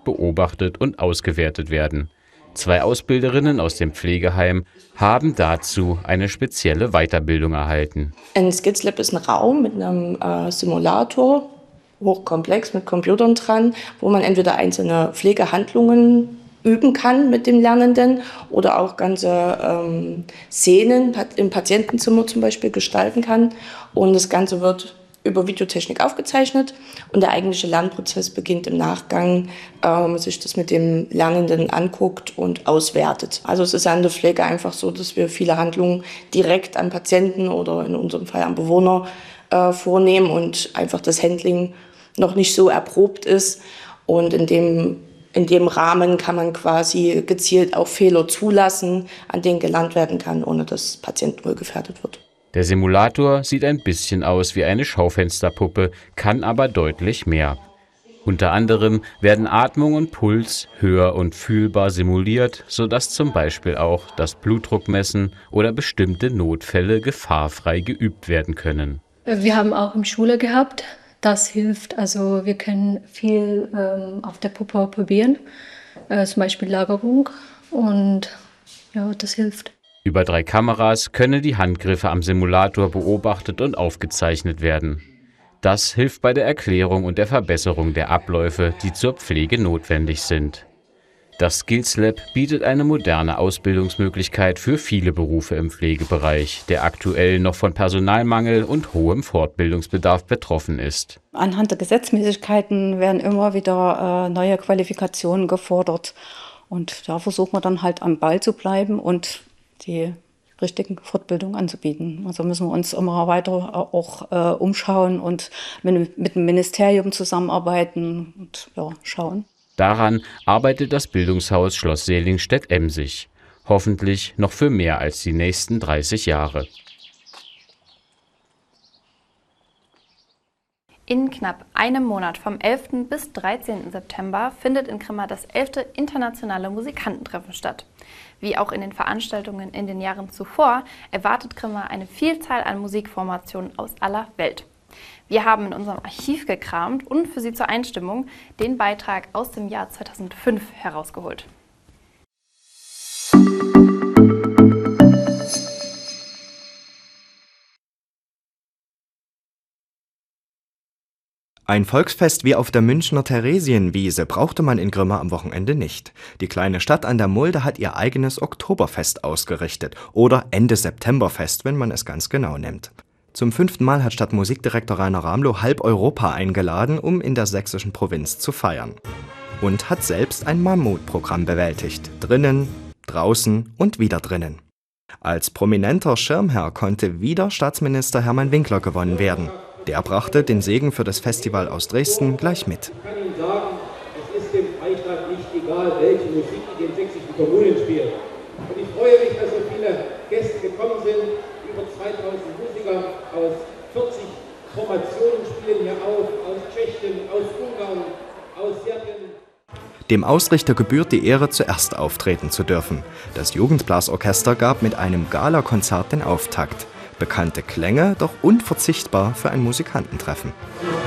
beobachtet und ausgewertet werden. 2 Ausbilderinnen aus dem Pflegeheim haben dazu eine spezielle Weiterbildung erhalten. Ein SkizLab ist ein Raum mit einem Simulator, hochkomplex mit Computern dran, wo man entweder einzelne Pflegehandlungen üben kann mit dem Lernenden oder auch ganze Szenen im Patientenzimmer zum Beispiel gestalten kann. Und das Ganze wird über Videotechnik aufgezeichnet und der eigentliche Lernprozess beginnt im Nachgang, wo man sich das mit dem Lernenden anguckt und auswertet. Also es ist an der Pflege einfach so, dass wir viele Handlungen direkt am Patienten oder in unserem Fall am Bewohner vornehmen und einfach das Handling noch nicht so erprobt ist. Und in dem Rahmen kann man quasi gezielt auch Fehler zulassen, an denen gelernt werden kann, ohne dass Patientenwohl gefährdet wird. Der Simulator sieht ein bisschen aus wie eine Schaufensterpuppe, kann aber deutlich mehr. Unter anderem werden Atmung und Puls hör- und fühlbar simuliert, sodass zum Beispiel auch das Blutdruckmessen oder bestimmte Notfälle gefahrfrei geübt werden können. Wir haben auch im Schule gehabt, das hilft. Also wir können viel auf der Puppe probieren, zum Beispiel Lagerung, und ja, das hilft. Über 3 Kameras können die Handgriffe am Simulator beobachtet und aufgezeichnet werden. Das hilft bei der Erklärung und der Verbesserung der Abläufe, die zur Pflege notwendig sind. Das SkizLab bietet eine moderne Ausbildungsmöglichkeit für viele Berufe im Pflegebereich, der aktuell noch von Personalmangel und hohem Fortbildungsbedarf betroffen ist. Anhand der Gesetzmäßigkeiten werden immer wieder neue Qualifikationen gefordert. Und da versuchen wir dann halt am Ball zu bleiben und die richtigen Fortbildungen anzubieten. Also müssen wir uns immer weiter auch umschauen und mit dem Ministerium zusammenarbeiten und ja, schauen. Daran arbeitet das Bildungshaus Schloss Seligenstedt-Emsig. Hoffentlich noch für mehr als die nächsten 30 Jahre. In knapp einem Monat, vom 11. bis 13. September, findet in Grimma das 11. Internationale Musikantentreffen statt. Wie auch in den Veranstaltungen in den Jahren zuvor, erwartet Grimma eine Vielzahl an Musikformationen aus aller Welt. Wir haben in unserem Archiv gekramt und für Sie zur Einstimmung den Beitrag aus dem Jahr 2005 herausgeholt. Ein Volksfest wie auf der Münchner Theresienwiese brauchte man in Grimma am Wochenende nicht. Die kleine Stadt an der Mulde hat ihr eigenes Oktoberfest ausgerichtet oder Ende-Septemberfest, wenn man es ganz genau nimmt. Zum 5. Mal hat Stadtmusikdirektor Rainer Ramlow halb Europa eingeladen, um in der sächsischen Provinz zu feiern. Und hat selbst ein Mammutprogramm bewältigt. Drinnen, draußen und wieder drinnen. Als prominenter Schirmherr konnte wieder Staatsminister Hermann Winkler gewonnen werden. Der brachte den Segen für das Festival aus Dresden gleich mit. Ich kann Ihnen sagen, es ist dem Freistaat nicht egal, welche Musik in den sächsischen Kommunen spielt. Und ich freue mich, dass so viele Gäste gekommen sind. Über 2000 Musiker aus 40 Formationen spielen hier auf, aus Tschechien, aus Ungarn, aus Serbien. Dem Ausrichter gebührt die Ehre, zuerst auftreten zu dürfen. Das Jugendblasorchester gab mit einem Galakonzert den Auftakt. Bekannte Klänge, doch unverzichtbar für ein Musikantentreffen.